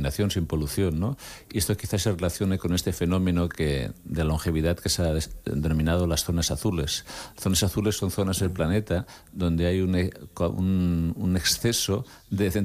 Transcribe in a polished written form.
contaminación, sin polución, ¿no? Y esto quizás se relacione con este fenómeno de longevidad que se ha denominado las zonas azules. Zonas azules son zonas del planeta donde hay un exceso de